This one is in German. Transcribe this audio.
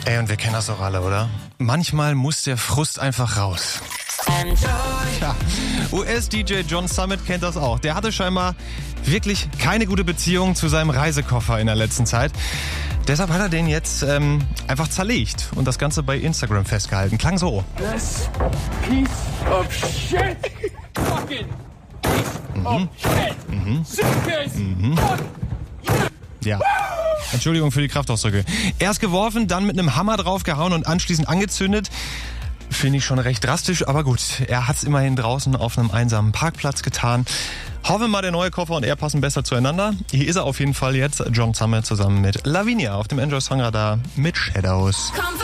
Ey, und wir kennen das doch alle, oder? Manchmal muss der Frust einfach raus. Ja, US-DJ John Summit kennt das auch. Der hatte scheinbar wirklich keine gute Beziehung zu seinem Reisekoffer in der letzten Zeit. Deshalb hat er den jetzt einfach zerlegt und das Ganze bei Instagram festgehalten. Klang so. This piece of shit! Fucking piece of shit! Suitcase! Fuck you! Ja. Entschuldigung für die Kraftausdrücke. Erst geworfen, dann mit einem Hammer draufgehauen und anschließend angezündet. Finde ich schon recht drastisch, aber gut. Er hat es immerhin draußen auf einem einsamen Parkplatz getan. Hoffen wir mal, der neue Koffer und er passen besser zueinander. Hier ist er auf jeden Fall jetzt, John Summit zusammen mit Lavinia auf dem Enjoy Songradar mit Shadows.